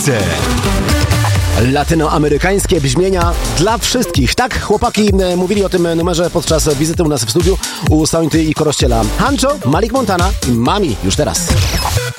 Dance. Latynoamerykańskie brzmienia dla wszystkich. Tak chłopaki mówili o tym numerze podczas wizyty u nas w studiu u Sointy i Korościela. Hancho, Malik Montana i Mami już teraz.